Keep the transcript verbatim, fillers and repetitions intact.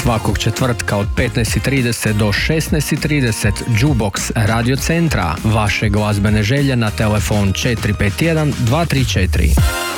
Svakog četvrtka od petnaest i trideset do šesnaest i trideset Jukebox Radio Centra. Vaše glazbene želje na telefon četiri pet jedan dva tri četiri.